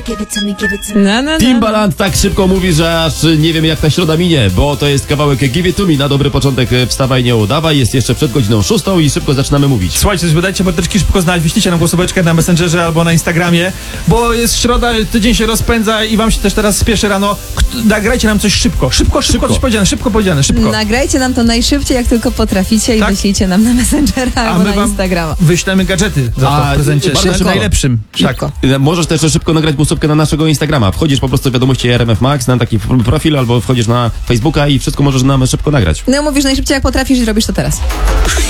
Timbaland tak szybko mówi, że aż nie wiem jak ta środa minie, bo to jest kawałek Give It To Me. Na dobry początek wstawaj, nie udawaj. Jest jeszcze przed godziną 6 i szybko zaczynamy mówić. Słuchajcie, wydajcie mordeczki, szybko znać, wyślijcie nam głosóweczkę na Messengerze albo na Instagramie, bo jest środa, tydzień się rozpędza i wam się też teraz spieszy rano. Nagrajcie nam coś szybko, coś powiedziane, szybko. Nagrajcie nam to najszybciej, jak tylko potraficie i Tak? wyślijcie nam na Messengera albo na Instagrama. Wyślemy gadżety za to w prezencie. bardzo Szybko. szybko. Najlepszym. Szybko. Możesz też szybko nagrać głosówkę na naszego Instagrama. Wchodzisz po prostu w wiadomości RMF Max na taki profil albo wchodzisz na Facebooka i wszystko możesz nam szybko nagrać. No mówisz najszybciej, jak potrafisz i robisz to teraz.